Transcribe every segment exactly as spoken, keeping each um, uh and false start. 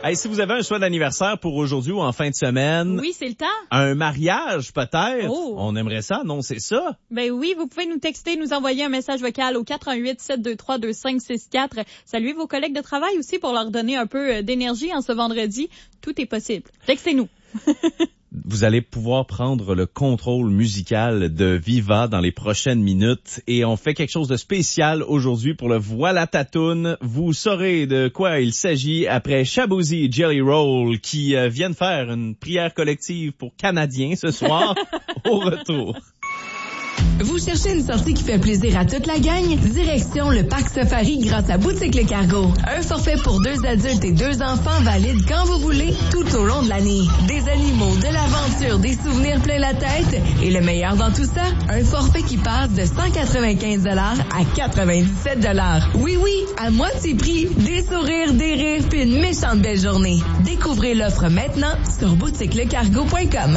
Hey, si vous avez un choix d'anniversaire pour aujourd'hui ou en fin de semaine. Oui, c'est le temps. Un mariage, peut-être. Oh. On aimerait ça, non, c'est ça? Ben oui, vous pouvez nous texter, nous envoyer un message vocal au quatre un huit, sept deux trois, deux cinq six quatre. Saluez vos collègues de travail aussi pour leur donner un peu d'énergie en ce vendredi. Tout est possible. Textez-nous. Vous allez pouvoir prendre le contrôle musical de Viva dans les prochaines minutes et on fait quelque chose de spécial aujourd'hui pour le Voilà ta toune. Vous saurez de quoi il s'agit après Shaboozey et Jelly Roll qui euh, viennent faire une prière collective pour Canadiens ce soir au retour. Vous cherchez une sortie qui fait plaisir à toute la gang? Direction le Parc Safari grâce à Boutique Le Cargo. Un forfait pour deux adultes et deux enfants valide quand vous voulez, tout au long de l'année. Des animaux, de l'aventure, des souvenirs plein la tête. Et le meilleur dans tout ça, un forfait qui passe de cent quatre-vingt-quinze dollars à quatre-vingt-dix-sept dollars. Oui, oui, à moitié prix. Des sourires, des rires, puis une méchante belle journée. Découvrez l'offre maintenant sur boutique le cargo point com.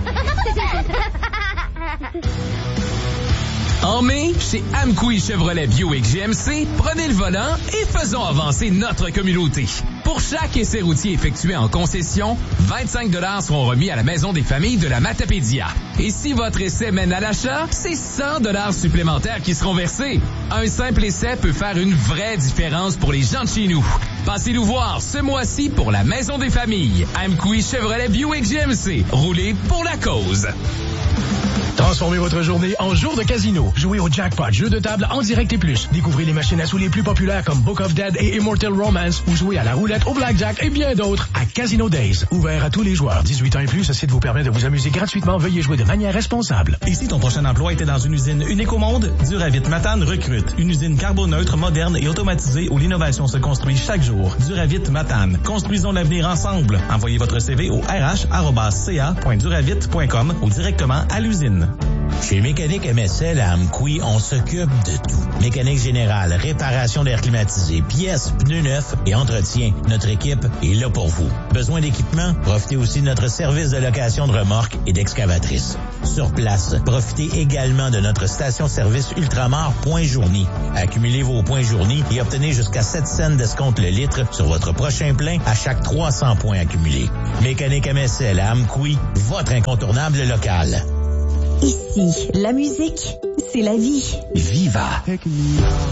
En mai, chez Amkoui Chevrolet Buick G M C, prenez le volant et faisons avancer notre communauté. Pour chaque essai routier effectué en concession, vingt-cinq dollars seront remis à la Maison des familles de la Matapédia. Et si votre essai mène à l'achat, c'est cent dollars supplémentaires qui seront versés. Un simple essai peut faire une vraie différence pour les gens de chez nous. Passez nous voir ce mois-ci pour la Maison des familles. Amkoui Chevrolet Buick G M C. Roulez pour la cause. Transformez votre journée en jour de casino. Jouez au jackpot, jeu de table en direct et plus. Découvrez les machines à sous les plus populaires comme Book of Dead et Immortal Romance ou jouez à la roulette, au blackjack et bien d'autres à Casino Days. Ouvert à tous les joueurs. dix-huit ans et plus, ce site vous permet de vous amuser gratuitement. Veuillez jouer de manière responsable. Et si ton prochain emploi était dans une usine unique au monde, Duravit Matane recrute. Une usine carboneutre, moderne et automatisée où l'innovation se construit chaque jour. Duravit Matane. Construisons l'avenir ensemble. Envoyez votre C V au r h arobase c a point duravit point com ou directement à l'usine. Chez Mécanique M S L à Amkoui, on s'occupe de tout. Mécanique générale, réparation d'air climatisé, pièces, pneus neufs et entretien. Notre équipe est là pour vous. Besoin d'équipement? Profitez aussi de notre service de location de remorques et d'excavatrices. Sur place, profitez également de notre station-service Ultramar Point Journie. Accumulez vos points journée et obtenez jusqu'à sept cents d'escompte le litre sur votre prochain plein à chaque trois cents points accumulés. Mécanique M S L à Amkoui, votre incontournable local. Ici, la musique, c'est la vie. Viva!